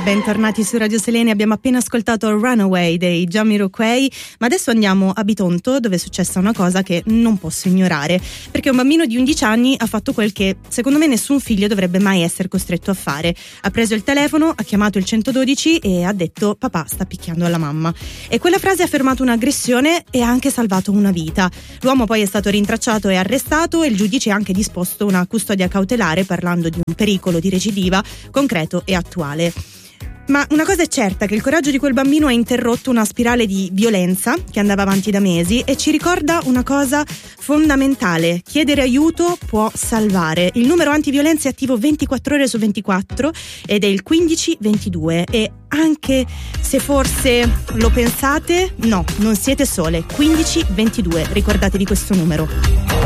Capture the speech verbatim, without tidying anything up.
Bentornati su Radio Selene, abbiamo appena ascoltato Runaway dei Jamiroquai, ma adesso andiamo a Bitonto, dove è successa una cosa che non posso ignorare, perché un bambino di undici anni ha fatto quel che secondo me nessun figlio dovrebbe mai essere costretto a fare. Ha preso il telefono, ha chiamato il centododici e ha detto: papà sta picchiando alla mamma. E quella frase ha fermato un'aggressione e ha anche salvato una vita. L'uomo poi è stato rintracciato e arrestato e il giudice ha anche disposto una custodia cautelare, parlando di un pericolo di recidiva concreto e attuale. Ma una cosa è certa, che il coraggio di quel bambino ha interrotto una spirale di violenza che andava avanti da mesi e ci ricorda una cosa fondamentale: chiedere aiuto può salvare. Il numero antiviolenza è attivo ventiquattro ore su ventiquattro ed è il quindici ventidue, e anche se forse lo pensate, no, non siete sole. Quindici ventidue, ricordatevi questo numero.